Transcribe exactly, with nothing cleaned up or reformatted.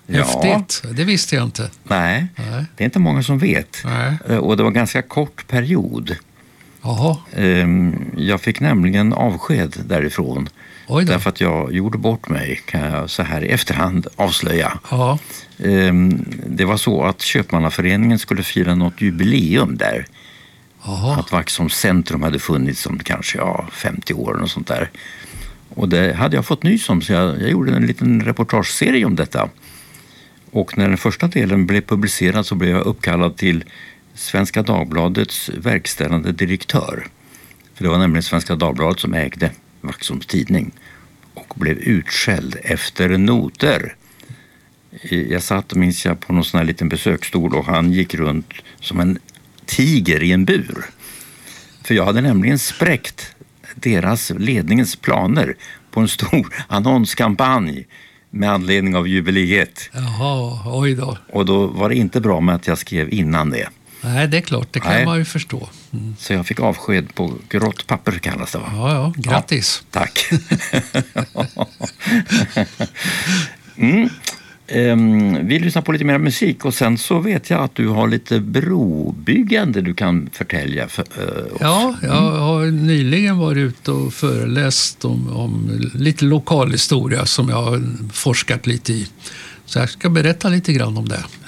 Häftigt, ja. Det visste jag inte. Nej, Nej, det är inte många som vet. Nej. Och det var en ganska kort period. Jaha. Jag fick nämligen avsked därifrån. Därför att jag gjorde bort mig, kan jag så här i efterhand avslöja. Ja. Det var så att Köpmannaföreningen skulle fira något jubileum där. Aha. Att Vaxholms centrum hade funnits som kanske ja, femtio år och sånt där. Och det hade jag fått nys om, så jag, jag gjorde en liten reportageserie om detta. Och när den första delen blev publicerad så blev jag uppkallad till Svenska Dagbladets verkställande direktör. För det var nämligen Svenska Dagbladet som ägde Vaxholms tidning och blev utskälld efter noter. Jag satt, minns jag, på någon sån här liten besöksstol och han gick runt som en tiger i en bur. För jag hade nämligen spräckt deras ledningens planer på en stor annonskampanj med anledning av jubileet. Jaha, oj då. Och då var det inte bra med att jag skrev innan det. Nej, det är klart, det kan Nej. man ju förstå. Mm. Så jag fick avsked på grått papper kallas det, va? Ja, ja, grattis. Ja, tack. mm. um, vi lyssnar på lite mer musik och sen så vet jag att du har lite brobyggande du kan förtälja för, uh, oss. Ja, jag har nyligen varit ute och föreläst om, om lite lokal historia som jag har forskat lite i. Så jag ska berätta lite grann om det.